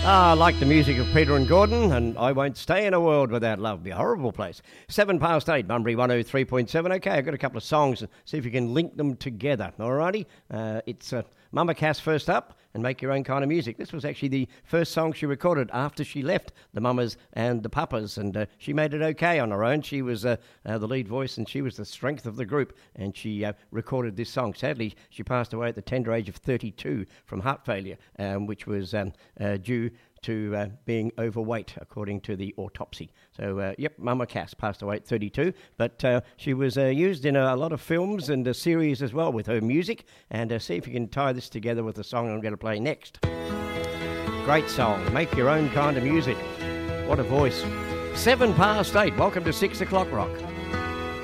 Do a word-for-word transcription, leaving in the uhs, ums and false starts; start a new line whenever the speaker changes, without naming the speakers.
Ah, I like the music of Peter and Gordon, and I won't stay in a world without love. Be a horrible place. Seven past eight, Bunbury one oh three point seven. Okay, I've got a couple of songs. See if you can link them together. Alrighty, uh, it's uh, Mama Cass first up, and Make Your Own Kind of Music. This was actually the first song she recorded after she left the Mamas and the Papas, and uh, she made it okay on her own. She was uh, uh, the lead voice, and she was the strength of the group, and she uh, recorded this song. Sadly, she passed away at the tender age of thirty-two from heart failure, um, which was um, uh, due to uh, being overweight, according to the autopsy. So, uh, yep, Mama Cass passed away at thirty-two, but uh, she was uh, used in a, a lot of films and a series as well with her music, and uh, see if you can tie this together with the song I'm going to play next. Great song, Make Your Own Kind of Music. What a voice. Seven past eight, welcome to Six O'Clock Rock.